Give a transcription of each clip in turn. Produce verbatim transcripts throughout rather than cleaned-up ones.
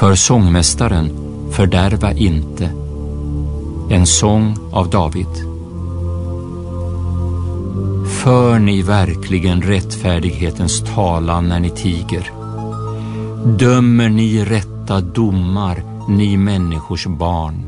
För sångmästaren, fördärva inte. En sång av David. För ni verkligen rättfärdighetens talan när ni tiger? Dömer ni rätta domar, ni människors barn?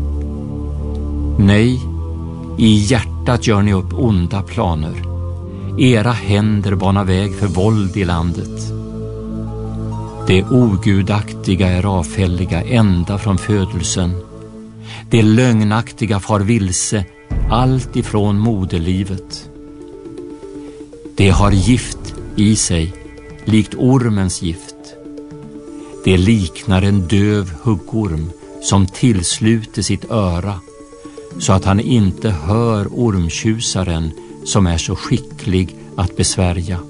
Nej, i hjärtat gör ni upp onda planer. Era händer banar väg för våld i landet. Det ogudaktiga är avfälliga ända från födelsen. Det lögnaktiga far vilse allt ifrån moderlivet. Det har gift i sig, likt ormens gift. Det liknar en döv huggorm som tillsluter sitt öra, så att han inte hör ormtjusaren som är så skicklig att besvärja.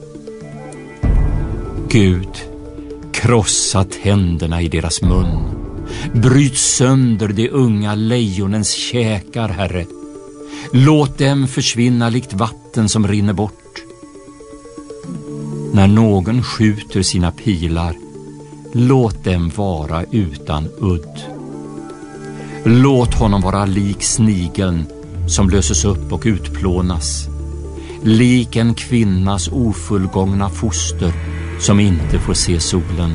Gud, krossa tänderna i deras mun. Bryt sönder de unga lejonens käkar, Herre. Låt dem försvinna likt vatten som rinner bort. När någon skjuter sina pilar, låt dem vara utan udd. Låt honom vara lik snigeln som löses upp och utplånas, lik en kvinnas ofullgångna foster som inte får se solen.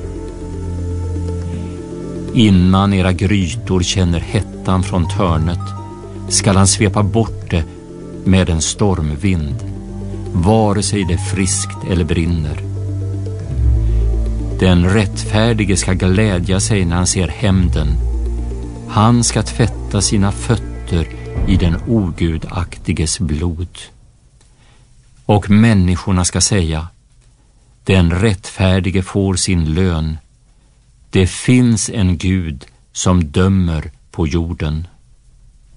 Innan era grytor känner hettan från törnet skall han svepa bort det med en stormvind, vare sig det är friskt eller brinner. Den rättfärdige ska glädja sig när han ser hämnden. Han ska tvätta sina fötter i den ogudaktiges blod. Och människorna ska säga: den rättfärdige får sin lön. Det finns en Gud som dömer på jorden.